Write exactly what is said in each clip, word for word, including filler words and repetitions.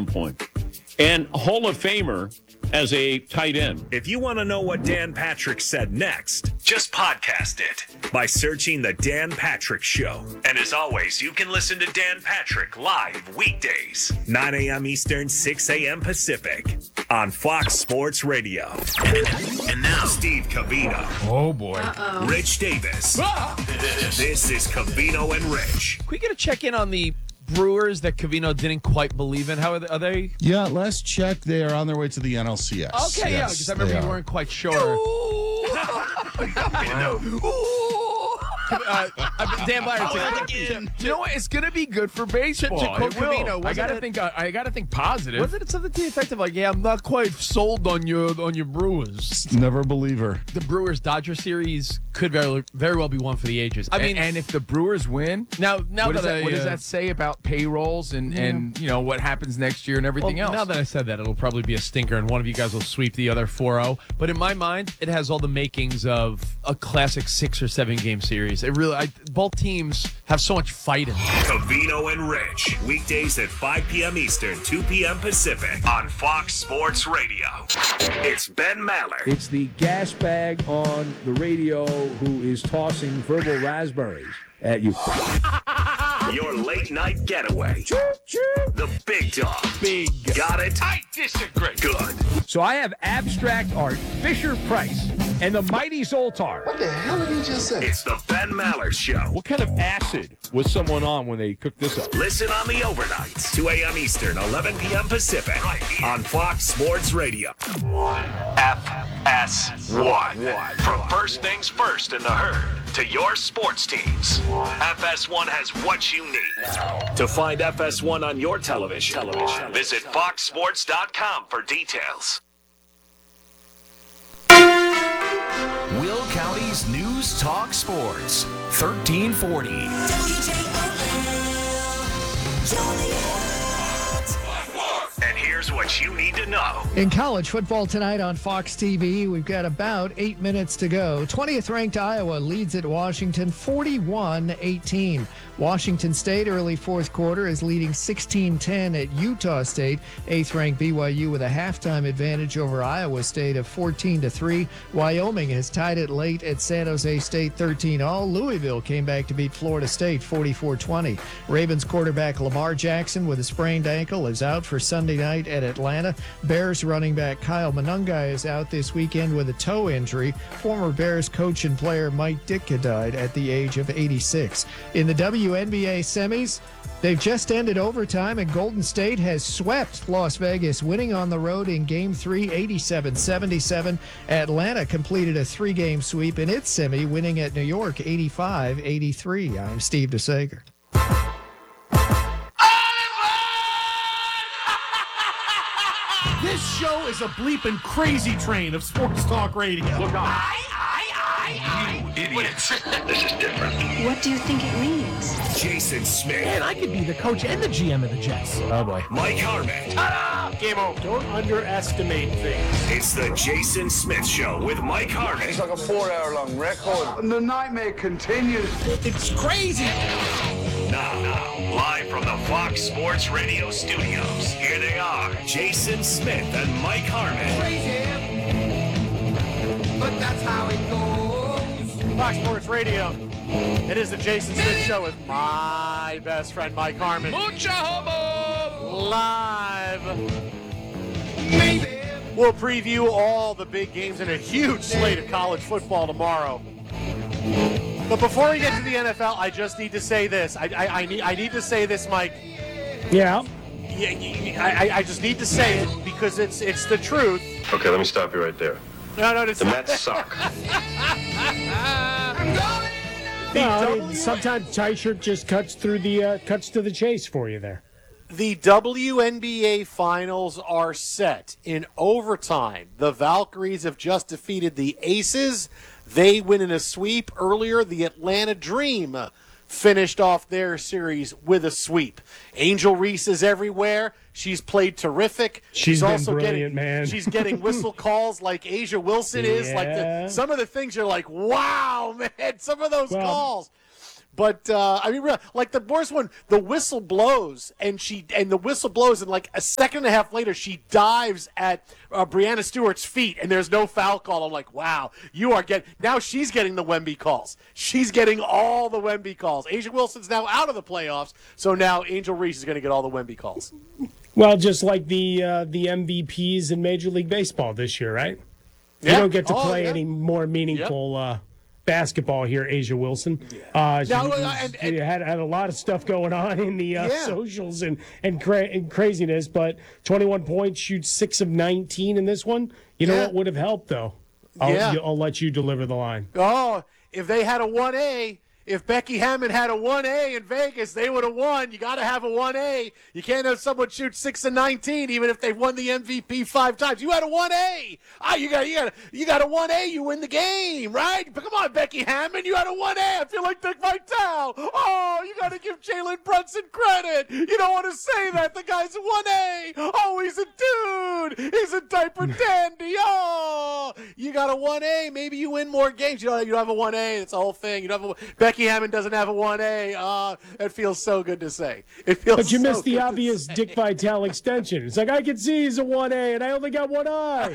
point. And Hall of Famer as a tight end. If you want to know what Dan Patrick said next, just podcast it by searching The Dan Patrick Show. And as always, you can listen to Dan Patrick live weekdays, nine a.m. Eastern, six a.m. Pacific, on Fox Sports Radio. And now, Steve Covino. Oh, boy. Uh-oh. Rich Davis. This is Covino and Rich. Can we get a check-in on the Brewers that Covino didn't quite believe in? How are they? Are they... Yeah, last check, they are on their way to the N L C S. Okay, yeah, yes, because I remember you are. weren't quite sure. Uh, uh, Dan Blair, to, to, you know what? It's going to be good for baseball. To quote It will. Covino, I gotta it, think. Uh, I gotta think positive. Wasn't it something to the effect of like, yeah, I'm not quite sold on your on your Brewers? Never a believer. The Brewers Dodger series could very very well be one for the ages. I I mean, mean, and if the Brewers win, now now what, that, does that, I, what does uh, that say about payrolls and, Yeah. and you know what happens next year and everything well, else? Now that I said that, it'll probably be a stinker, and one of you guys will sweep the other four oh. But in my mind, it has all the makings of a classic six or seven game series. It really, I, both teams have so much fight in them. Covino and Rich, weekdays at five p.m. Eastern, two p.m. Pacific, on Fox Sports Radio. It's Ben Maller. It's the gas bag on the radio who is tossing verbal raspberries at you. Your late night getaway. The big dog. Big. Got it? I disagree. Good. So I have abstract art, Fisher Price, and the mighty Zoltar. What the hell did he just say? It's the Ben Maller Show. What kind of acid was someone on when they cooked this up? Listen on the overnights, two a.m. Eastern, eleven p.m. Pacific, right here on Fox Sports Radio. F S one. From first things first in the herd to your sports teams, F S one has what you need. To find F S one on your television, television. visit fox sports dot com for details. Will County's News Talk Sports, thirteen forty. And here's what you need to know. In college football tonight on Fox T V, we've got about eight minutes to go. twentieth ranked Iowa leads at Washington forty-one eighteen. Washington State early fourth quarter is leading sixteen ten at Utah State. eighth ranked B Y U with a halftime advantage over Iowa State of fourteen to three. Wyoming has tied it late at San Jose State thirteen all. Louisville came back to beat Florida State forty-four twenty. Ravens quarterback Lamar Jackson with a sprained ankle is out for Sunday night at Atlanta. Bears running back Kyle Monangai is out this weekend with a toe injury. Former Bears coach and player Mike Ditka died at the age of eighty-six. In the W N B A semis, they've just ended overtime, and Golden State has swept Las Vegas, winning on the road in Game three, eighty-seven seventy-seven. Atlanta completed a three-game sweep in its semi, winning at New York, eighty-five eighty-three. I'm Steve DeSager. This show is a bleeping crazy train of sports talk radio. Look on. You idiots. This is different. What do you think it means? Jason Smith. Man, I could be the coach and the G M of the Jets. Oh, boy. Mike Harmon. Ta-da! Game over. Don't underestimate things. It's the Jason Smith Show with Mike Harmon. It's like a four-hour-long record. And the nightmare continues. It's crazy. Now, now, live from the Fox Sports Radio studios, here they are, Jason Smith and Mike Harmon. Crazy. But that's how it goes. Fox Sports Radio. It is the Jason Smith Show with my best friend Mike Harmon. Mucha homo! Live. Maybe. We'll preview all the big games and a huge slate of college football tomorrow. But before we get to the N F L, I just need to say this. I, I, I need I need to say this, Mike. Yeah. Yeah, I, I just need to say it because it's it's the truth. Okay, let me stop you right there. No, no, it's The Mets suck. The, No, I w- mean, sometimes Teichert just cuts through the uh, cuts to the chase for you there. the W N B A Finals are set in overtime. The Valkyries have just defeated the Aces. They win in a sweep. Earlier, the Atlanta Dream finished off their series with a sweep. Angel Reese is everywhere. She's played terrific. She's been also brilliant, getting, man. She's getting whistle calls like Asia Wilson is. Like the, Yeah. some of the things you're like, wow, man, some of those Well, calls. But uh, I mean, like the worst one, the whistle blows, and she and the whistle blows, and like a second and a half later, she dives at uh, Brianna Stewart's feet, and there's no foul call. I'm like, wow, you are getting now. She's getting the Wemby calls. She's getting all the Wemby calls. A'ja Wilson's now out of the playoffs, so now Angel Reese is going to get all the Wemby calls. Well, just like the uh, the M V Ps in Major League Baseball this year, right? Yeah. You don't get to Oh, play yeah. any more meaningful Yep. uh, basketball here, A'ja Wilson. Uh, she, Now, uh, and- and- she had, had a lot of stuff going on in the uh, Yeah. socials and and, cra- and craziness, but twenty-one points, shoots six of nineteen in this one. You know Yeah. what would have helped, though? I'll, Yeah. I'll let you deliver the line. Oh, if they had a one A, if Becky Hammond had a one A in Vegas, they would have won. You got to have a one A. You can't have someone shoot six and nineteen, even if they've won the M V P five times. You had a one A. Ah, you got, you got, you got a one A. You win the game, right? But come on, Becky Hammond, you had a one A. I feel like Dick Vitale. Oh, you got to give Jalen Brunson credit. You don't want to say that. The guy's a one A. Oh, he's a dude. He's a diaper dandy. Oh, you got a one A. Maybe you win more games. You don't, you don't have a one A. That's the whole thing. You don't have a, Becky Hammond doesn't have a one A. Uh, it feels so good to say. It feels But you so missed the good to obvious say. Dick Vitale extension. It's like, I can see he's a one A, and I only got one eye.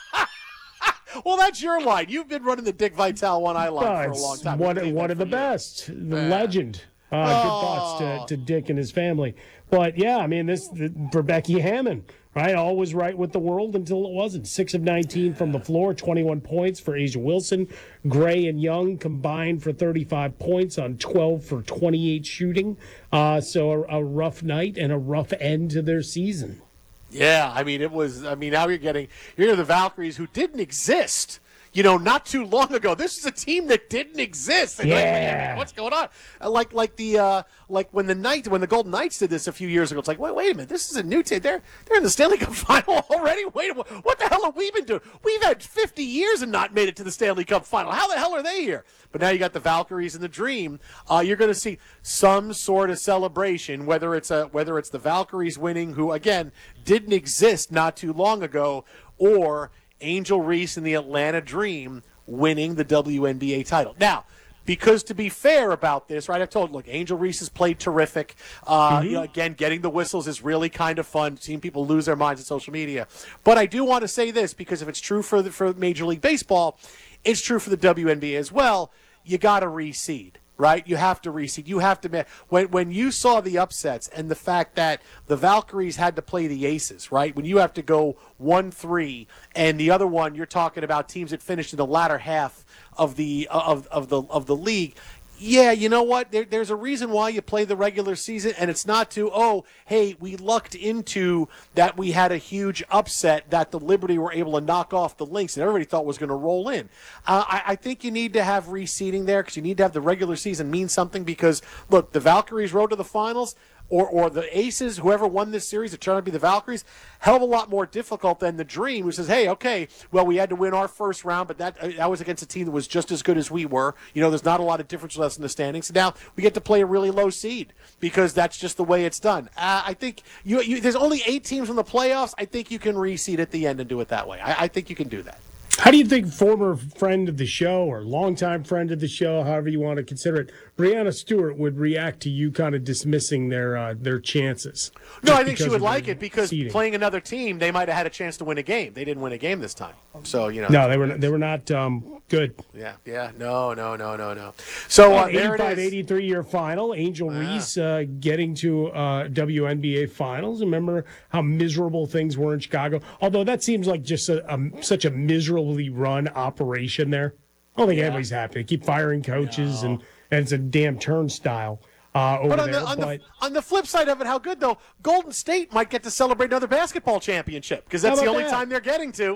Well, that's your line. You've been running the Dick Vitale one eye line Oh, for a it's long time. One, We've been one there of the for years. best, the legend. Uh, Good thoughts to, to Dick and his family. But yeah, I mean, this the, for Becky Hammond, right? All was right with the world until it wasn't. Six of nineteen from the floor, twenty-one points for A'ja Wilson. Gray and Young combined for thirty-five points on twelve for twenty-eight shooting. Uh, so a, a rough night and a rough end to their season. Yeah, I mean, it was. I mean, now you're getting you're the Valkyries who didn't exist. You know, not too long ago. This is a team that didn't exist. And Yeah. like, what's going on? Uh, Like, like the, uh, like when the Knights, when the Golden Knights did this a few years ago. It's like, wait, wait a minute. This is a new team. They're they're in the Stanley Cup final already. Wait, a minute. What the hell have we been doing? We've had fifty years and not made it to the Stanley Cup final. How the hell are they here? But now you got the Valkyries and the Dream. Uh, you're going to see some sort of celebration, whether it's a whether it's the Valkyries winning, who again didn't exist not too long ago, or Angel Reese and the Atlanta Dream winning the W N B A title. Now, because to be fair about this, right, I've told, look, Angel Reese has played terrific. Uh, you know, again, getting the whistles is really kind of fun, seeing people lose their minds on social media. But I do want to say this, because if it's true for the, for Major League Baseball, it's true for the W N B A as well. You got to reseed. Right, you have to reseed. You have to when when you saw the upsets and the fact that the Valkyries had to play the Aces. Right, when you have to go one three and the other one, you're talking about teams that finished in the latter half of the of of the of the league. Yeah, you know what? There, there's a reason why you play the regular season, and it's not to, oh, hey, we lucked into that we had a huge upset that the Liberty were able to knock off the Lynx, and everybody thought was going to roll in. Uh, I, I think you need to have reseeding there because you need to have the regular season mean something because, look, the Valkyries rode to the finals. Or, or the Aces, whoever won this series, it turned out to be the Valkyries, hell of a lot more difficult than the Dream, who says, hey, okay, well, we had to win our first round, but that that was against a team that was just as good as we were. You know, there's not a lot of difference with us in the standings. So now we get to play a really low seed because that's just the way it's done. Uh, I think you, you, there's only eight teams in the playoffs. I think you can reseed at the end and do it that way. I, I think you can do that. How do you think former friend of the show or longtime friend of the show, however you want to consider it, Brianna Stewart would react to you kind of dismissing their uh, their chances? No, Just I think she because would of like the it because seeding? playing another team, they might have had a chance to win a game. They didn't win a game this time. So, you know. No, they were they were not um, good. Yeah, yeah. No, no, no, no, no. So uh, there it eighty-five is. eighty-three year final. Angel Yeah. Reese uh, getting to uh, W N B A finals. Remember how miserable things were in Chicago? Although that seems like just a, a, such a miserably run operation there. I don't think Yeah. anybody's happy. They keep firing coaches, and, and it's a damn turnstile uh, over But on there. the, on, but the, on the flip side of it, how good, though, Golden State might get to celebrate another basketball championship because that's How the about only that? time they're getting to.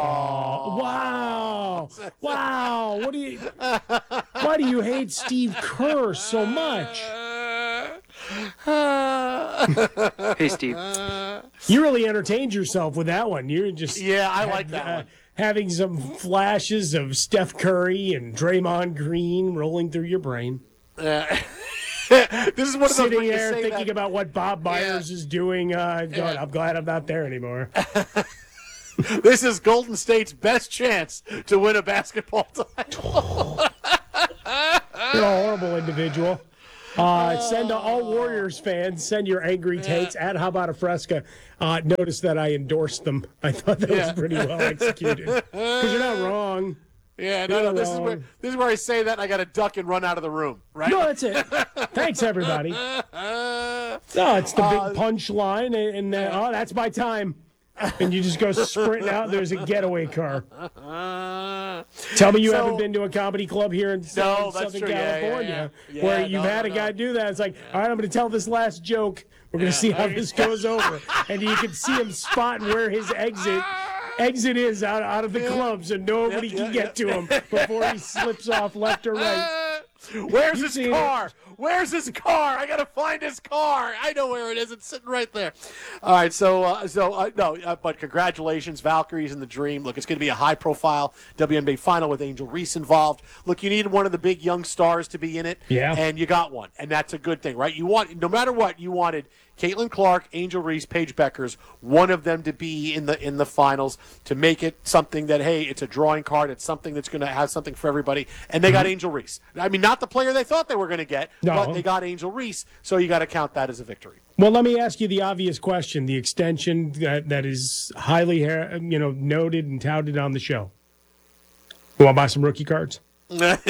Oh, wow. Wow. What do you why do you hate Steve Kerr so much? Hey, Steve. You really entertained yourself with that one. You're just Yeah, I had, like that uh, one. having some flashes of Steph Curry and Draymond Green rolling through your brain. Uh, this is one of those Sitting where you there say thinking that- about what Bob Myers is doing. Uh, going, I'm glad I'm not there anymore. This is Golden State's best chance to win a basketball title. You're a horrible individual. Uh, send to all Warriors fans, send your angry takes at How About a Fresca. Uh, notice that I endorsed them. I thought that Yeah. was pretty well executed. Because you're not wrong. Yeah, You're no, no, not this is wrong. where this is where I say that and I got to duck and run out of the room, right? No, that's it. Thanks, everybody. No, it's the big punch line, and, and uh, oh, that's my time. And you just go sprinting out. There's a getaway car. Tell me you So- haven't been to a comedy club here in No, Southern that's true. Yeah, yeah, California yeah. where Yeah, you've no, had a no, guy no. do that. It's like, all right, I'm going to tell this last joke. We're going to see how this goes over. And you can see him spotting where his exit exit is out, out of the club so nobody Yeah, can yeah, get to him before he slips off left or right. Where's You've his seen car? it. Where's his car? I gotta find his car. I know where it is. It's sitting right there. All right, so uh, so uh, no, uh, but congratulations, Valkyries and the Dream. Look, it's going to be a high-profile W N B A final with Angel Reese involved. Look, you needed one of the big young stars to be in it, Yeah. and you got one, and that's a good thing, right? You want, no matter what, you wanted Caitlin Clark, Angel Reese, Paige Beckers, one of them to be in the in the finals to make it something that, hey, it's a drawing card. It's something that's going to have something for everybody. And they got Angel Reese. I mean, not the player they thought they were going to get, No. but they got Angel Reese, so you got to count that as a victory. Well, let me ask you the obvious question: the extension that, that is highly, uh, you know, noted and touted on the show. You want to buy some rookie cards? Want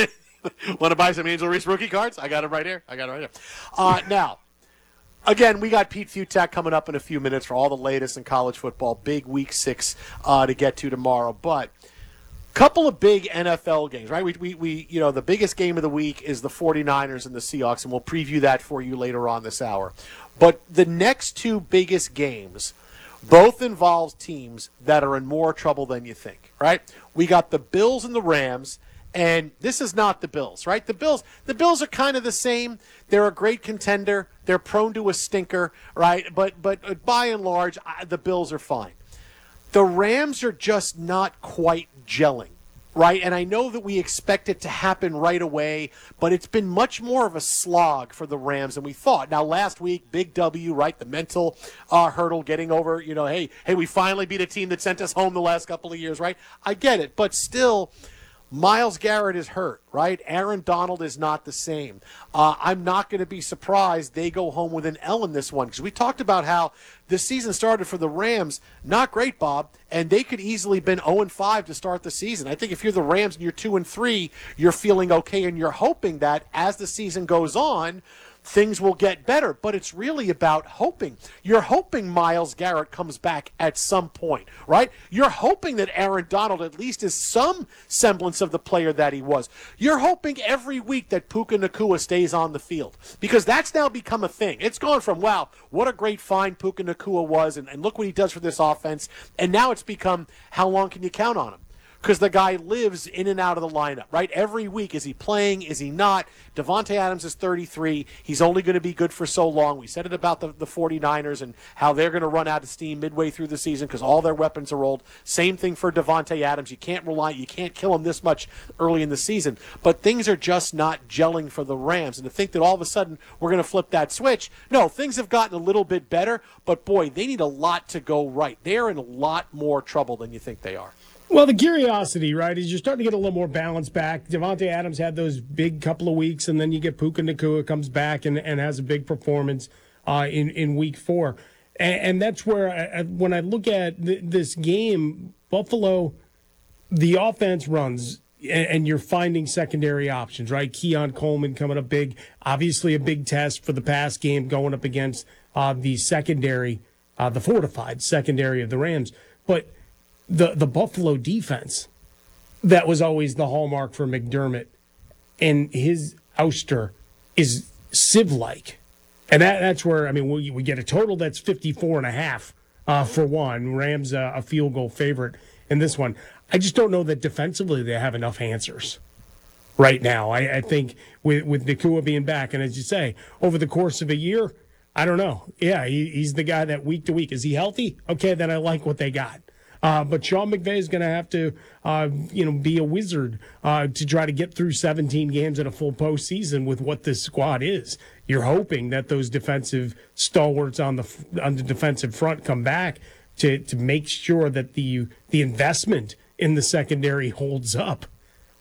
to buy some Angel Reese rookie cards? I got it right here. I got it right here. Uh, now, again, we got Pete Futak coming up in a few minutes for all the latest in college football. Big week six uh, to get to tomorrow, but couple of big N F L games, right? We, we, we, you know, the biggest game of the week is the 49ers and the Seahawks, and we'll preview that for you later on this hour. But the next two biggest games both involve teams that are in more trouble than you think, right? We got the Bills and the Rams, and this is not the Bills, right? The Bills, the Bills are kind of the same. They're a great contender. They're prone to a stinker, right? But but by and large, I, the Bills are fine. The Rams are just not quite gelling, right? And I know that we expect it to happen right away, but it's been much more of a slog for the Rams than we thought. Now, last week, big W, right? The mental uh, hurdle, getting over, you know, hey, hey, we finally beat a team that sent us home the last couple of years, right? I get it, but still, Myles Garrett is hurt, right? Aaron Donald is not the same. Uh, I'm not going to be surprised they go home with an L in this one, because we talked about how this season started for the Rams. Not great, Bob, and they could easily have been oh and five to start the season. I think if you're the Rams and you're two and three, you're feeling okay, and you're hoping that as the season goes on, things will get better, but it's really about hoping. You're hoping Myles Garrett comes back at some point, right? You're hoping that Aaron Donald at least is some semblance of the player that he was. You're hoping every week that Puka Nacua stays on the field, because that's now become a thing. It's gone from, wow, what a great find Puka Nacua was, and, and look what he does for this offense, and now it's become, how long can you count on him? Because the guy lives in and out of the lineup, right? Every week, is he playing? Is he not? Devontae Adams is thirty-three. He's only going to be good for so long. We said it about the, the 49ers and how they're going to run out of steam midway through the season because all their weapons are old. Same thing for Devontae Adams. You can't rely, you can't kill him this much early in the season. But things are just not gelling for the Rams. And to think that all of a sudden we're going to flip that switch, no, things have gotten a little bit better. But boy, they need a lot to go right. They're in a lot more trouble than you think they are. Well, the curiosity, right, is you're starting to get a little more balance back. Devontae Adams had those big couple of weeks, and then you get Puka Nacua comes back and, and has a big performance uh, in, in week four. And, and that's where, I, when I look at th- this game, Buffalo, the offense runs, and, and you're finding secondary options, right? Keon Coleman coming up big, obviously a big test for the past game going up against uh, the secondary, uh, the fortified secondary of the Rams. But The the Buffalo defense, that was always the hallmark for McDermott, and his ouster is sieve-like. And that, that's where, I mean, we, we get a total that's fifty-four and a half uh, for one. Rams uh, a field goal favorite in this one. I just don't know that defensively they have enough answers right now. I, I think with, with Nacua being back, and as you say, over the course of a year, I don't know. Yeah, he, he's the guy that week to week. Is he healthy? Okay, then I like what they got. Uh, but Sean McVay is going to have to, uh, you know, be a wizard uh, to try to get through seventeen games in a full postseason with what this squad is. You're hoping that those defensive stalwarts on the on the defensive front come back to to make sure that the the investment in the secondary holds up.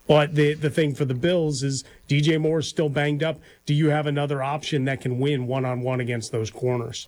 But the the thing for the Bills is D J Moore's still banged up. Do you have another option that can win one-on-one against those corners?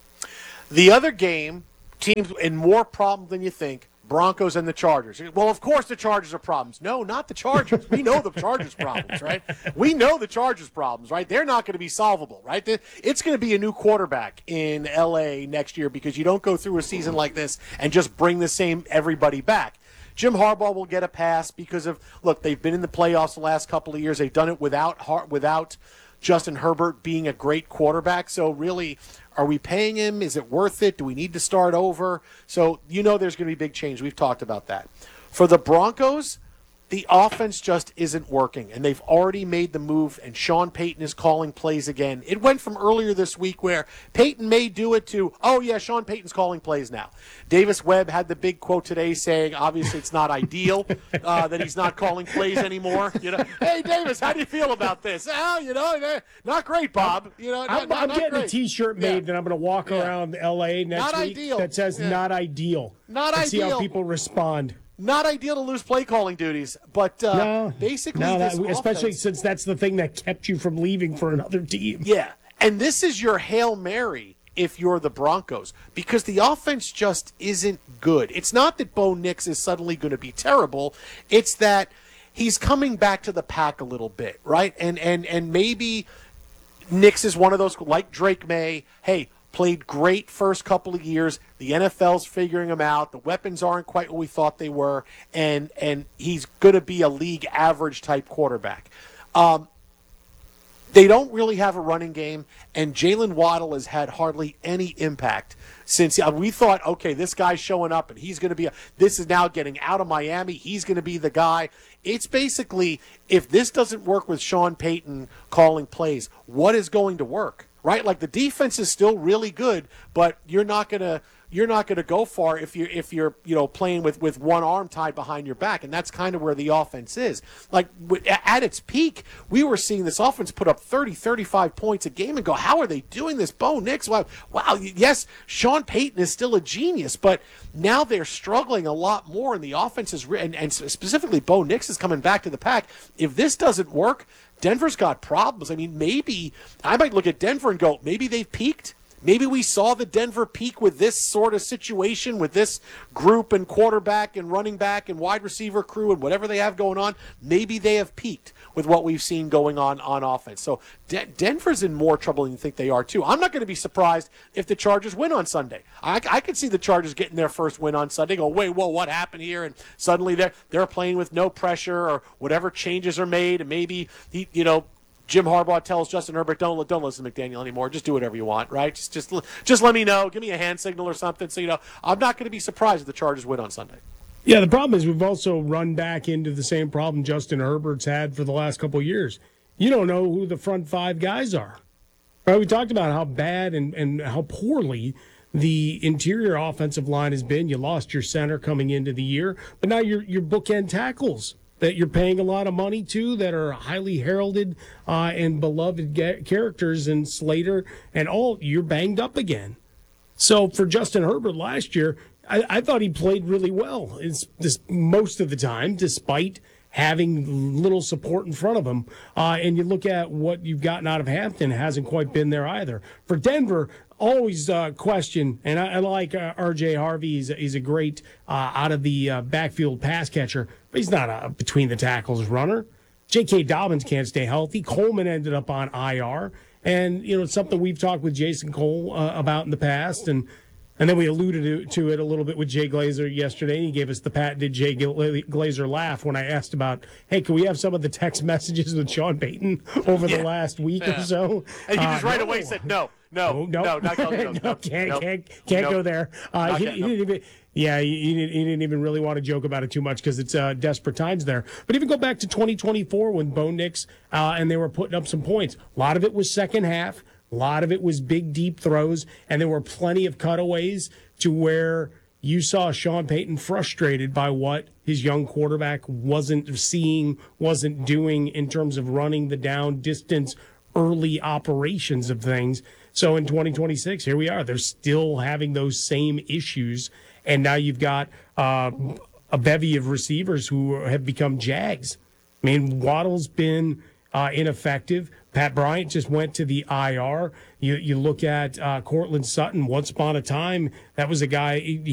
The other game, teams in more problem than you think, Broncos and the Chargers. Well, of course the Chargers are problems. No, not the Chargers. We know the Chargers' problems, right? We know the Chargers' problems, right? They're not going to be solvable, right? It's going to be a new quarterback in L A next year because you don't go through a season like this and just bring the same everybody back. Jim Harbaugh will get a pass because of, look, they've been in the playoffs the last couple of years. They've done it without without Justin Herbert being a great quarterback. So really, are we paying him? Is it worth it? Do we need to start over? So you know there's going to be big change. We've talked about that. For the Broncos, the offense just isn't working, and they've already made the move, and Sean Payton is calling plays again. It went from earlier this week where Payton may do it to, oh, yeah, Sean Payton's calling plays now. Davis Webb had the big quote today saying, obviously it's not ideal uh, that he's not calling plays anymore. You know, hey, Davis, how do you feel about this? Oh, you know, not great, Bob. You know, not, I'm, not, I'm not getting great. a T-shirt made Yeah. that I'm going to walk Yeah. around L A next Not week ideal. that says Yeah. not ideal. Not and See how ideal. people respond. Not ideal to lose play calling duties, but uh, No, basically, no, this that, especially offense- since that's the thing that kept you from leaving for another team. Yeah, and this is your Hail Mary if you're the Broncos, because the offense just isn't good. It's not that Bo Nix is suddenly going to be terrible. It's that he's coming back to the pack a little bit, right? And and and maybe Nix is one of those, like Drake May, hey, played great first couple of years. The N F L's figuring him out. The weapons aren't quite what we thought they were, and and he's going to be a league average type quarterback. Um, they don't really have a running game, and Jalen Waddle has had hardly any impact since uh, we thought, okay, this guy's showing up, and he's going to be a, this is now getting out of Miami. He's going to be the guy. It's basically, if this doesn't work with Sean Payton calling plays, what is going to work? Right, like the defense is still really good, but you're not gonna you're not gonna go far if you if you're you know playing with, with one arm tied behind your back, and that's kind of where the offense is. Like at its peak, we were seeing this offense put up thirty, thirty-five points a game and go, how are they doing this? Bo Nix, wow, wow, yes, Sean Payton is still a genius, but now they're struggling a lot more, and the offense is and, and specifically Bo Nix is coming back to the pack. If this doesn't work, Denver's got problems. I mean, maybe I might look at Denver and go, maybe they've peaked. Maybe we saw the Denver peak with this sort of situation, with this group and quarterback and running back and wide receiver crew and whatever they have going on. Maybe they have peaked with what we've seen going on on offense. So De- Denver's in more trouble than you think they are, too. I'm not going to be surprised if the Chargers win on Sunday. I, I could see the Chargers getting their first win on Sunday, go, wait, whoa, what happened here? And suddenly they're, they're playing with no pressure or whatever changes are made, and maybe, he, you know, Jim Harbaugh tells Justin Herbert, don't don't listen to McDaniel anymore. Just do whatever you want, right? Just just just let me know. Give me a hand signal or something. So, you know, I'm not going to be surprised if the Chargers win on Sunday. Yeah, the problem is we've also run back into the same problem Justin Herbert's had for the last couple of years. You don't know who the front five guys are. Right? We talked about how bad and, and how poorly the interior offensive line has been. You lost your center coming into the year, but now your your bookend tackles that you're paying a lot of money to that are highly heralded uh, and beloved ga- characters and Slater and all, you're banged up again. So for Justin Herbert last year, I, I thought he played really well it's this, most of the time, despite having little support in front of him. Uh, and you look at what you've gotten out of Hampton, hasn't quite been there either. For Denver, always uh, question, and I, I like uh, R J Harvey. He's a, he's a great uh, out of the uh, backfield pass catcher, but he's not a between the tackles runner. J K. Dobbins can't stay healthy. Coleman ended up on I R, and you know it's something we've talked with Jason Cole uh, about in the past, and and then we alluded to, to it a little bit with Jay Glazer yesterday. He gave us the pat did Jay Glazer laugh when I asked about, hey, can we have some of the text messages with Sean Payton over yeah. the last week yeah. or so? And he just uh, right no. away said no. No, no, no, not going, no, no, no, can't, no, can't, can't no, go there. Uh, he, yet, he no. didn't even, yeah, he, he, didn't, he didn't even really want to joke about it too much because it's uh, desperate times there. But even go back to twenty twenty-four when Bo Nix uh, and they were putting up some points. A lot of it was second half. A lot of it was big, deep throws, and there were plenty of cutaways to where you saw Sean Payton frustrated by what his young quarterback wasn't seeing, wasn't doing in terms of running the down distance, early operations of things. So in twenty twenty-six, here we are. They're still having those same issues, and now you've got uh, a bevy of receivers who have become Jags. I mean, Waddle's been uh, ineffective. Pat Bryant just went to the I R. You you look at uh, Cortland Sutton. Once upon a time, that was a guy. He,